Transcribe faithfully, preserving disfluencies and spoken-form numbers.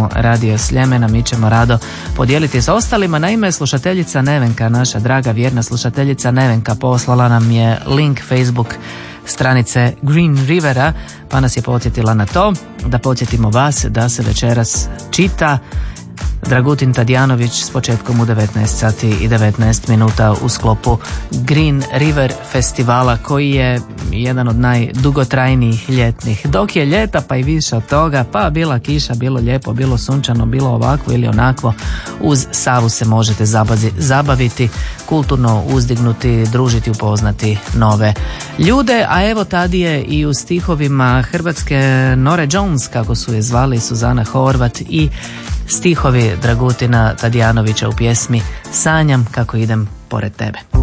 Facebooku Radio Sljemena. Mi ćemo rado podijeliti s ostalima. Naime, slušateljica Nevenka, naša draga vjerna slušateljica Nevenka, poslala nam je link Facebook stranice Green Rivera, pa nas je podsjetila na to da podsjetimo vas da se večeras čita Dragutin Tadijanović s početkom u devetnaest sati i devetnaest minuta u sklopu Green River festivala, koji je jedan od najdugotrajnijih ljetnih. Dok je ljeta pa i više od toga, pa bila kiša, bilo lijepo, bilo sunčano, bilo ovako ili onakvo, uz Savu se možete zabazi, zabaviti, kulturno uzdignuti, družiti, upoznati nove ljude. A evo tad je i u stihovima hrvatske Nore Jones, kako su je zvali, Suzana Horvat, i stihovi Dragutina Tadijanovića u pjesmi Sanjam kako idem pored tebe.